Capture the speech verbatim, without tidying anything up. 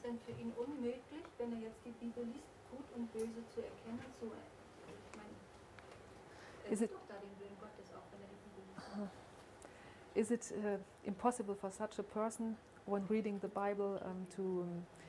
denn für ihn unmöglich, wenn er jetzt die Bibel liest, Gut und Böse zu erkennen? So, ich meine, er Is sieht it- doch da den Willen Gottes auch, wenn er die Bibel liest. Is it uh, impossible for such a person, when reading the Bible, um, to um,